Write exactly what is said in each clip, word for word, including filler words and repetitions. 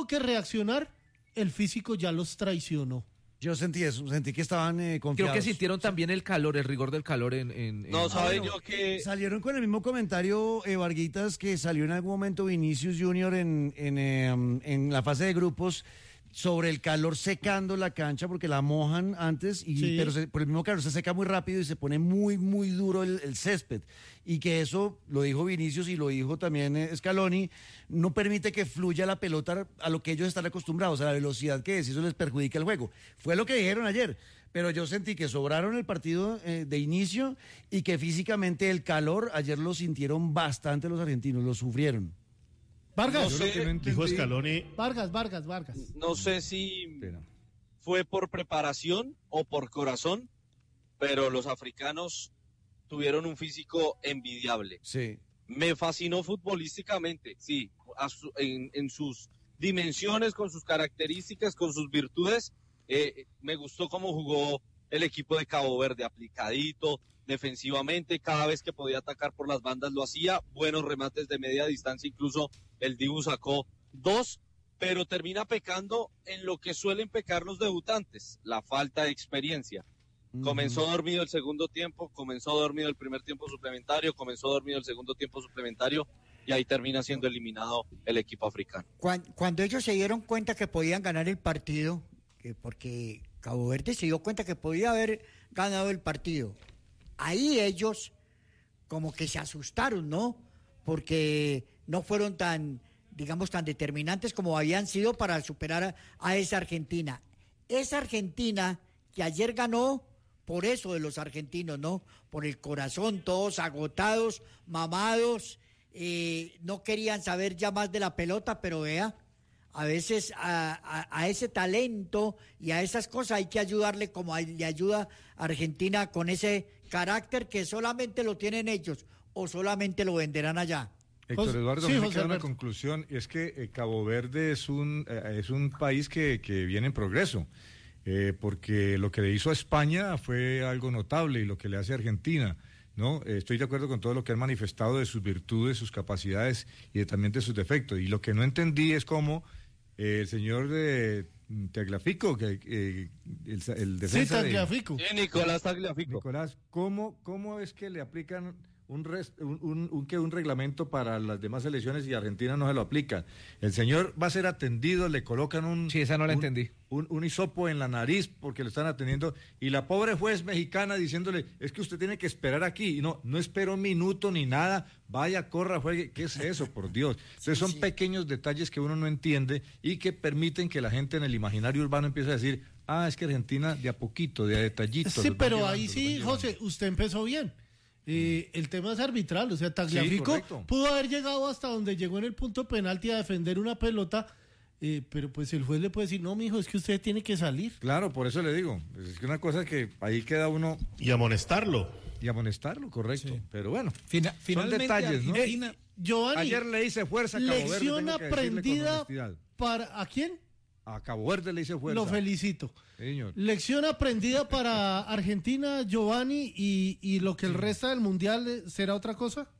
tuvo que reaccionar, el físico ya los traicionó. Yo sentí eso, sentí que estaban eh, confiados. Creo que sintieron también el calor, el rigor del calor en... en, en... No, ¿sabe Ah, yo que...? Salieron con el mismo comentario, eh, Varguitas, que salió en algún momento Vinicius Junior en, en, eh, en la fase de grupos, sobre el calor secando la cancha porque la mojan antes, y Sí. pero se, por el mismo calor se seca muy rápido y se pone muy, muy duro el, el césped. Y que eso, lo dijo Vinicius y lo dijo también eh, Scaloni, no permite que fluya la pelota a lo que ellos están acostumbrados, a la velocidad que es, y eso les perjudica el juego. Fue lo que dijeron ayer, pero yo sentí que sobraron el partido eh, de inicio y que físicamente el calor, ayer lo sintieron bastante los argentinos, lo sufrieron. Vargas, No sé. Dijo Scaloni. Vargas, Vargas, Vargas. No sé si Espera. fue por preparación o por corazón, pero los africanos tuvieron un físico envidiable. Sí. Me fascinó futbolísticamente, sí, a su- en, en sus dimensiones, con sus características, con sus virtudes. Eh, me gustó cómo jugó el equipo de Cabo Verde, aplicadito, defensivamente, cada vez que podía atacar por las bandas lo hacía, buenos remates de media distancia, incluso el Dibu sacó dos, pero termina pecando en lo que suelen pecar los debutantes, la falta de experiencia. Comenzó dormido el segundo tiempo, comenzó dormido el primer tiempo suplementario, comenzó dormido el segundo tiempo suplementario y ahí termina siendo eliminado el equipo africano. Cuan- Cuando ellos se dieron cuenta que podían ganar el partido, que porque Cabo Verde se dio cuenta que podía haber ganado el partido, ahí ellos como que se asustaron, ¿no? Porque no fueron tan, digamos, tan determinantes como habían sido para superar a, a esa Argentina. Esa Argentina que ayer ganó por eso de los argentinos, ¿no? Por el corazón, todos agotados, mamados, eh, no querían saber ya más de la pelota, pero vea, a veces a, a, a ese talento y a esas cosas hay que ayudarle como a- le ayuda a Argentina con ese carácter que solamente lo tienen ellos o solamente lo venderán allá. Héctor José- Eduardo, sí, me José queda una Alberto. conclusión, y es que eh, Cabo Verde es un, eh, es un país que, que viene en progreso, eh, porque lo que le hizo a España fue algo notable y lo que le hace a Argentina, ¿no? Eh, estoy de acuerdo con todo lo que han manifestado de sus virtudes, sus capacidades y de- también de sus defectos, y lo que no entendí es cómo eh, el señor de Tagliafico, que eh, el, el Sí, defensa de Tagliafico. Sí, Nicolás Tagliafico. Nicolás, ¿cómo, ¿cómo es que le aplican un, res- un, un, un, que un reglamento para las demás elecciones y Argentina no se lo aplica? El señor va a ser atendido, le colocan un... Sí, esa no la un- entendí. Un, un hisopo en la nariz porque lo están atendiendo, y la pobre juez mexicana diciéndole, es que usted tiene que esperar aquí, y no, no espera un minuto ni nada, vaya, corra, juegue. ¿Qué es eso, por Dios? Entonces son sí. pequeños detalles que uno no entiende y que permiten que la gente en el imaginario urbano empiece a decir, ah, es que Argentina de a poquito, de a detallito. Sí, los va pero llevando, ahí los sí, va llevando. José, usted empezó bien. Eh, el tema es arbitral, o sea, Tagliafico correcto. pudo haber llegado hasta donde llegó en el punto penalti a defender una pelota, eh, pero pues el juez le puede decir, no, mijo, es que usted tiene que salir. Claro, por eso le digo, es que una cosa que ahí queda uno Y amonestarlo. y amonestarlo, correcto. Pero bueno, Fina- son finalmente detalles, ¿no? Argentina- Giovanni, Ayer le hice fuerza a Cabo Verde, lección tengo que decirle con aprendida honestidad. para... ¿A quién? A Cabo Verde le hice fuerza. Lo felicito. Señor. Lección aprendida para Argentina, Giovanni, y, y lo que el resto del Mundial eh, será otra cosa.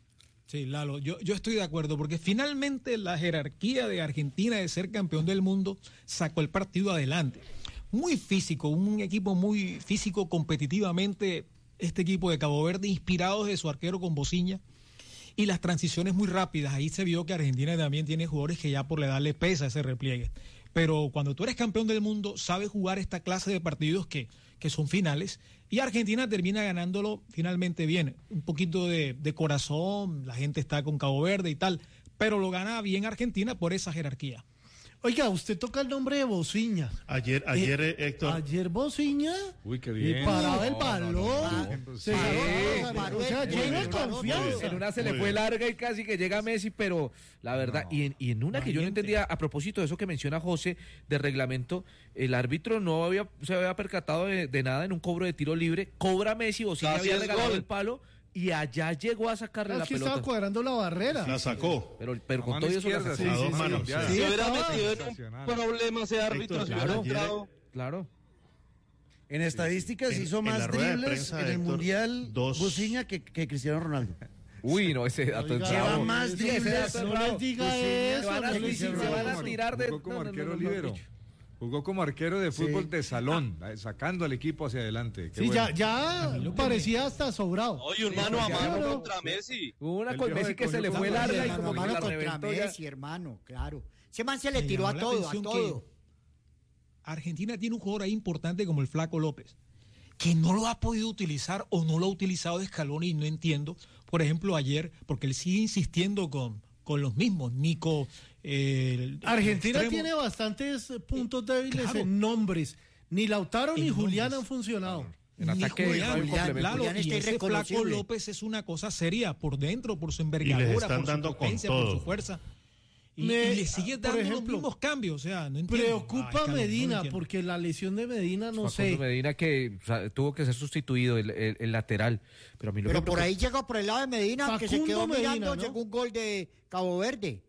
Sí, Lalo, yo, yo estoy de acuerdo, porque finalmente la jerarquía de Argentina de ser campeón del mundo sacó el partido adelante. Muy físico, un equipo muy físico competitivamente, este equipo de Cabo Verde, inspirados de su arquero con Bociña, y las transiciones muy rápidas. Ahí se vio que Argentina también tiene jugadores que ya por la edad le pesa ese repliegue. Pero cuando tú eres campeón del mundo, sabes jugar esta clase de partidos que, que son finales, y Argentina termina ganándolo finalmente bien. Un poquito de, de corazón, la gente está con Cabo Verde y tal, pero lo gana bien Argentina por esa jerarquía. Oiga, usted toca el nombre de Bociña. Ayer, ayer Eh, eh, Héctor. Ayer Bociña Uy, qué y bien. paraba el No, no, balón. no, no, no, Se sí. ganó, paró o sea, el- lleno de el balón. confianza. En una se Muy le fue bien. larga y casi que llega Messi, pero la verdad, No. y, en, y en una que yo no entendía, a propósito de eso que menciona José, de reglamento, el árbitro no había se había percatado de, de nada en un cobro de tiro libre, cobra Messi, o si Casi había es regalado gol. el palo, y allá llegó a sacarle Es la que estaba pelota. cuadrando la barrera. La sacó. Pero, pero A con mano todo eso la izquierda, sacó. a sí, dos sí, manos. sí, ya. Si Sí, hubiera estaba- metido en un Sensacional. problema ese árbitro, Héctor, si hubiera ayer- entrado... Claro. En estadísticas En- hizo en más la rueda de dribles prensa, en el Héctor, Mundial dos- Bociña que, que Cristiano Ronaldo. Uy, no, ese dato es Oiga, bravo. lleva más Sí, dribles, ese dato es no bravo. les diga Pues sí, eso, se van a, no les sí, diga se van a eso. tirar de... Jugó como no, no, arquero no, no, libero. no. Jugó como arquero de fútbol de salón, eh, sacando al equipo hacia adelante. Qué Sí, bueno. ya, ya parecía hasta sobrado. Oye, un mano a claro. mano contra Messi. Hubo una El con viejo Messi de que se le cogió fue con- larga y Mano como a que mano la contra reventó ya. Messi, hermano, claro. Ese man se le Me tiró llamó a la todo, a atención que todo. Argentina tiene un jugador ahí importante como el Flaco López, que no lo ha podido utilizar o no lo ha utilizado de Scaloni y no entiendo. Por ejemplo, ayer, porque él sigue insistiendo con, con los mismos, Nico. eh, el- Argentina el extremo. tiene bastantes eh, puntos débiles Claro. en nombres. Ni Lautaro En ni Julián nombres. han funcionado. En Ni ataque Julián, no hay Julián, complemento. claro, Julián y está ese Flaco irreconocible. López es una cosa seria por dentro, por su Y envergadura, les están por su dando con potencia, por todo. su fuerza. Y, Me- y le sigue por dando los ejemplo, mismos cambios, o sea, no entiendo. Preocupa Ay, Carlos, no lo Medina, entiendo. porque la lesión de Medina, no Facundo sé. Medina que o sea, tuvo que ser sustituido el, el- el lateral. Pero a mí lo Pero que por preocupa- ahí llegó por el lado de Medina, que se Facundo quedó Medina, mirando, ¿no? llegó un gol de Cabo Verde.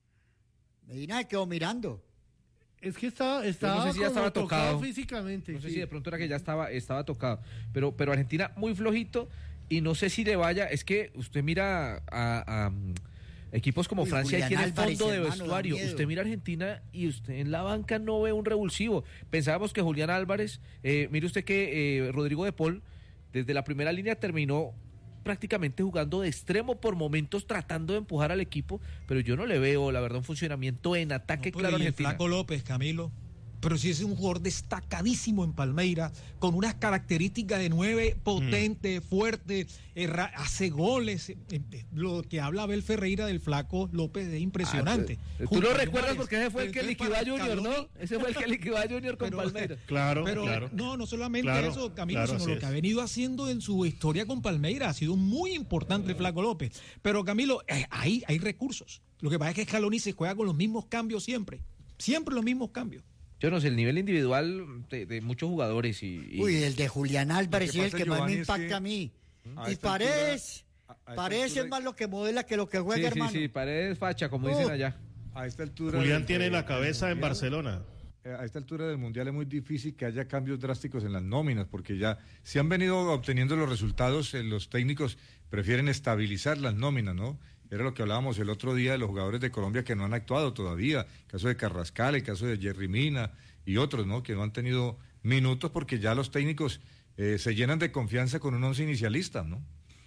Medina se quedó mirando. Es que estaba, estaba sé si ya como estaba tocado tocado. físicamente. No sé sí. si de pronto era que ya estaba, estaba tocado. Pero, pero Argentina muy flojito y no sé si le vaya. Es que usted mira a, a, um, equipos como Uy, Francia y Julián tiene Álvarez, fondo de hermano, da vestuario. miedo. Usted mira a Argentina y usted en la banca no ve un revulsivo. Pensábamos que Julián Álvarez, eh, mire usted que eh, Rodrigo de Paul desde la primera línea terminó prácticamente jugando de extremo por momentos tratando de empujar al equipo, pero yo no le veo la verdad un funcionamiento en ataque No, pero claro a y el Argentina. Flaco López, Camilo. Pero sí es un jugador destacadísimo en Palmeiras, con unas características de nueve, potente, fuerte, eh, ra- hace goles. eh, eh, lo que habla Abel Ferreira del Flaco López es impresionante. Ah, tú Junto lo a recuerdas Juárez. porque ese fue el que Entonces, liquidó a para Junior, Scaloni- ¿no? Ese fue el que liquidó a Junior con Pero- Palmeiras. Claro, Pero claro. no, no solamente Claro, eso, Camilo, claro, sino así lo es. que ha venido haciendo en su historia con Palmeiras. Ha sido muy importante el Flaco López. Pero Camilo, eh, ahí hay recursos. Lo que pasa es que Scaloni se juega con los mismos cambios siempre. Siempre los mismos cambios. Yo no sé, el nivel individual de, de muchos jugadores y... y- Uy, el de Julián Álvarez Lo que es el pasa, que más me Giovanni, es impacta que a mí. a Y esta Paredes, altura- a- a esta Paredes altura- es más lo que modela que lo que sí, juega, sí, hermano. sí, paredes facha, como dicen Oh. allá. A esta altura Julián del- tiene la del cabeza en Mundial, Barcelona. eh, A esta altura del Mundial es muy difícil que haya cambios drásticos en las nóminas, porque ya se han venido obteniendo los resultados, eh, los técnicos prefieren estabilizar las nóminas, ¿no? Era lo que hablábamos el otro día de los jugadores de Colombia que no han actuado todavía, el caso de Carrascal, el caso de Jerry Mina y otros, ¿no? Que no han tenido minutos porque ya los técnicos eh, se llenan de confianza con un once inicialista, ¿no?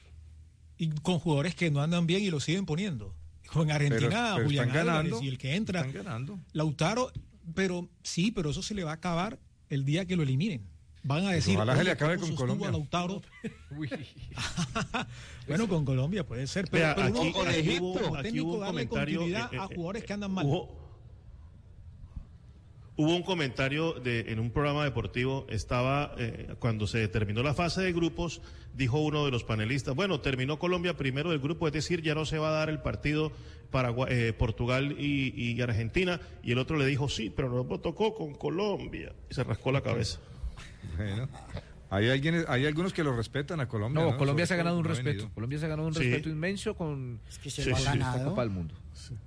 Y con jugadores que no andan bien y lo siguen poniendo. Con Argentina, Pero- pero Julián están Álvarez ganando, y el que entra, están ganando. Lautaro, pero sí, pero eso se le va a acabar el día que lo eliminen. Van a decir, ojalá se "Oye, le acabe ¿cómo con sostuvo Colombia?" a Lautaro? Bueno, con Colombia puede ser, pero, Vea, pero aquí- uno, con como Egipto. Aquí técnico, hubo un darle comentario, continuidad eh, a eh, jugadores que andan eh, mal. Hubo, hubo un comentario de, en un programa deportivo, estaba, eh, cuando se terminó la fase de grupos, dijo uno de los panelistas, bueno, terminó Colombia primero del grupo, es decir, ya no se va a dar el partido Paraguay, eh, Portugal y, y Argentina, y el otro le dijo, sí, pero nos tocó con Colombia, y se rascó la cabeza. Bueno, hay, alguien, hay algunos que lo respetan a Colombia. No, ¿no? Colombia Sobre se ha ganado todo un no ha respeto. venido. Colombia se ha ganado un Sí. respeto inmenso con Es que se Sí, lo ha sí, sí, esta ganado. Copa del Mundo.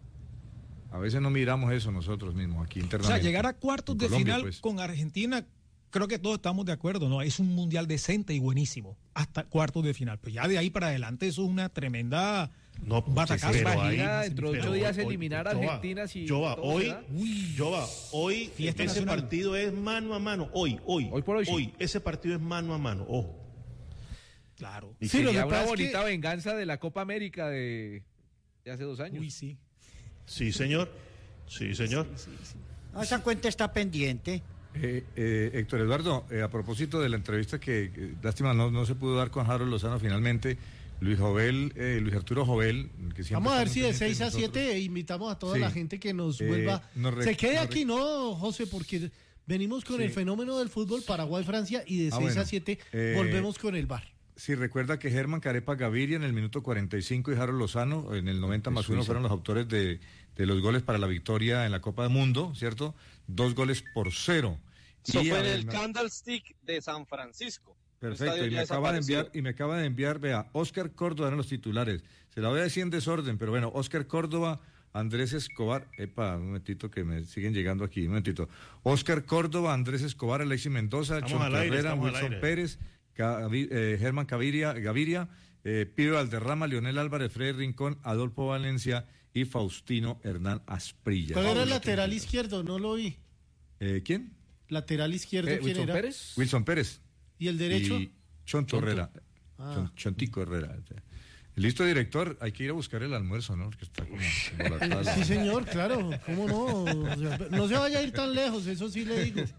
A veces no miramos eso nosotros mismos aquí O internamente. sea, llegar a cuartos En de Colombia, final pues. con Argentina, creo que todos estamos de acuerdo, ¿no? Es un mundial decente y buenísimo, hasta cuartos de final. Pues ya de ahí para adelante eso es una tremenda No, batacazo. pero Imagina ahí- dentro de pero ocho días hoy- eliminar a Jova, Argentina si Jova, todo hoy, se da. Jova, hoy Fiesta ese nacional. partido es mano a mano, hoy, hoy, Hoy por hoy sí. ese partido es mano a mano, ojo. Claro. Y Sí, lo sería que una pasa es bonita que- venganza de la Copa América de, de hace dos años. Uy, sí. Sí, señor, sí, señor. No, esa cuenta está pendiente. Eh, eh, Héctor Eduardo, eh, a propósito de la entrevista que, eh, lástima, no, no se pudo dar con Harold Lozano finalmente, Luis Jovel, eh, Luis Arturo Jovel, que siempre Vamos a ver está si muy de pendiente seis a nosotros. siete e invitamos a toda Sí. la gente que nos Eh, vuelva. nos re- Se quede nos aquí, re- ¿no, José? Porque venimos con Sí. el fenómeno del fútbol Paraguay-Francia y de Ah, seis bueno. a siete Eh, volvemos con el bar. Si recuerda que Germán Carepa Gaviria en el minuto cuarenta y cinco y Harold Lozano en el noventa más uno fueron los autores de, de los goles para la victoria en la Copa del Mundo, ¿cierto? Dos goles por cero. Eso Y fue en a- el Candlestick de San Francisco. El Perfecto, estadio y ya me acaba de desapareció. enviar, y me acaba de enviar, vea, Oscar Córdoba eran los titulares. Se la voy a decir en desorden, pero bueno, Oscar Córdoba, Andrés Escobar, epa, un momentito que me siguen llegando aquí, un momentito. Oscar Córdoba, Andrés Escobar, Alexis Mendoza, Estamos Chon al aire, Carrera, estamos al Wilson aire. Pérez, Gavi- eh, Germán Gaviria, Gaviria eh, Pibe Valderrama, Leonel Álvarez, Freddy Rincón, Adolfo Valencia y Faustino Hernán Asprilla. ¿Cuál era el lateral izquierdo? No lo vi. Eh, ¿Quién? Lateral izquierdo, Eh, ¿quién ¿Wilson era? Pérez? Wilson Pérez. ¿Y el derecho? Y Chonto Herrera. Ah. Chon- Chontico Herrera. Listo, director. Hay que ir a buscar el almuerzo, ¿no? Porque está como, como la tabla. Sí, señor, claro. ¿Cómo no? O sea, no se vaya a ir tan lejos, eso sí le digo.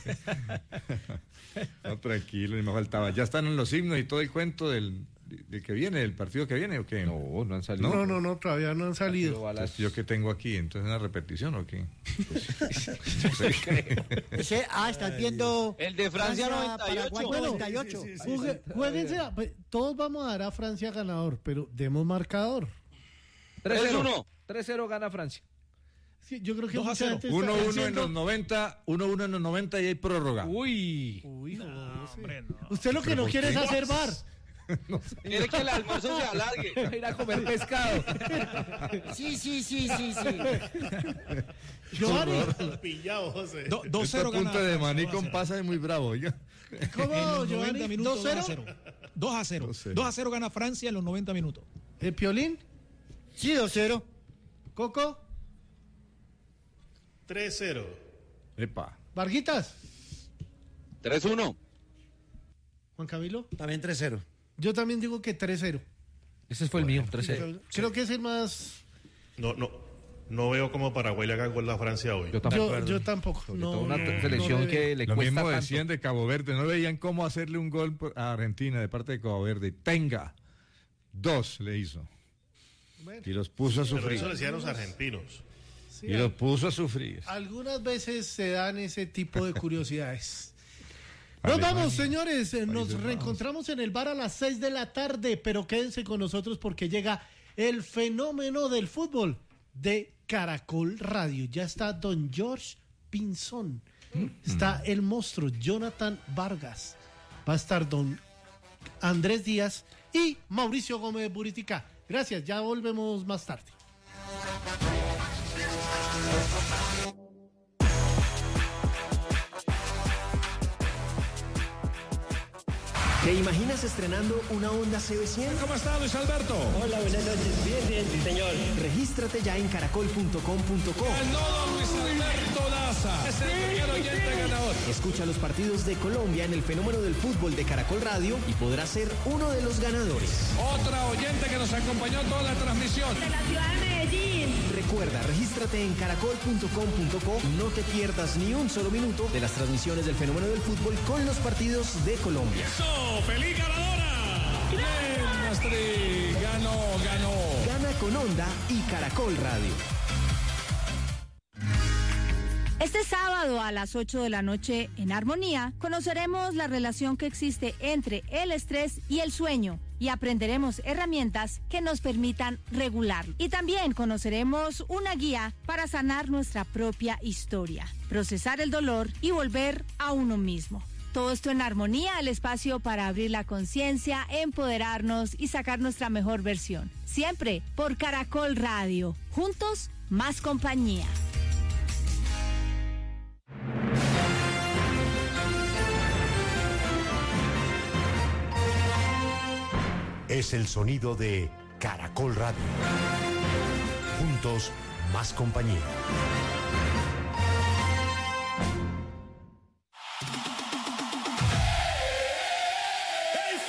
No, tranquilo, ni me faltaba. ¿Ya están en los himnos y todo el cuento del, del que viene, del partido que viene o qué? No, no han salido. No, no, no, todavía no han salido. Entonces, ¿yo qué tengo aquí? ¿Entonces una repetición o qué? Ese- ah, estás viendo. El de Francia noventa y ocho. Paraguay noventa y ocho. Jugue- jueguense, a- pues, todos vamos a dar a Francia ganador, pero demos marcador. tres cero. tres uno. tres cero gana Francia. Sí, yo creo que dos a mucha cero. gente está uno uno en diciendo- los noventa, uno uno en los noventa y hay prórroga. Uy. Uy, no, sí. Hombre, no. Usted lo que no quiere es hacer bar. Quiere que el almuerzo se alargue. Ir a comer pescado. Sí, sí, sí, sí, sí. Giovanni, Do- dos Este cero gana punto de Francia, maní dos a con cero. pasa es muy bravo. ¿ya? ¿cómo, En los noventa Giovanni? minutos, ¿dos dos a cero? cero. dos a cero. dos a cero. dos a cero gana Francia en los noventa minutos. ¿El Piolín? Sí, dos cero. ¿Coco? tres cero. Epa. ¿Varguitas? tres uno. ¿Juan Camilo? También tres cero. Yo también digo que tres cero. Ese fue el mío, tres cero. Creo que es el más... No, no, no veo cómo Paraguay le haga gol a Francia hoy. Yo tampoco. Yo, yo tampoco. Sobre No, todo una no, selección no le- que le Lo cuesta mismo tanto. decían de Cabo Verde. No veían cómo hacerle un gol por- a Argentina de parte de Cabo Verde. Tenga. Dos le hizo. Bueno, Y los puso a Pero sufrir. eso decían los argentinos. sí, Y los puso a sufrir. algunas veces se dan ese tipo de curiosidades. Nos Alemania. vamos, señores. Eh, Nos Países reencontramos en el bar a las seis de la tarde, pero quédense con nosotros porque llega el fenómeno del fútbol de Caracol Radio. Ya está don George Pinzón. Está el monstruo Jonathan Vargas. Va a estar don Andrés Díaz y Mauricio Gómez Buritica. Gracias, ya volvemos más tarde. ¿Te imaginas estrenando una Honda C B cien? ¿Cómo está, Luis Alberto? Hola, buenas noches. Bien, bien, sí, señor. Regístrate ya en caracol punto com punto co. El nodo Luis Alberto Daza. Es el primer oyente ganador. Escucha los partidos de Colombia en el fenómeno del fútbol de Caracol Radio y podrás ser uno de los ganadores. Otra oyente que nos acompañó toda la transmisión. De la ciudad de Medellín. Recuerda, regístrate en caracol punto com punto co. No te pierdas ni un solo minuto de las transmisiones del fenómeno del fútbol con los partidos de Colombia. ¡Eso! ¡Feliz ganadora! ¡Bien, Astrid! ¡Ganó, ganó! Gana con Honda y Caracol Radio. Este sábado a las ocho de la noche en Armonía conoceremos la relación que existe entre el estrés y el sueño y aprenderemos herramientas que nos permitan regularlo. Y también conoceremos una guía para sanar nuestra propia historia, procesar el dolor y volver a uno mismo. Todo esto en Armonía, el espacio para abrir la conciencia, empoderarnos y sacar nuestra mejor versión. Siempre por Caracol Radio. Juntos, más compañía. Es el sonido de Caracol Radio. Juntos, más compañía.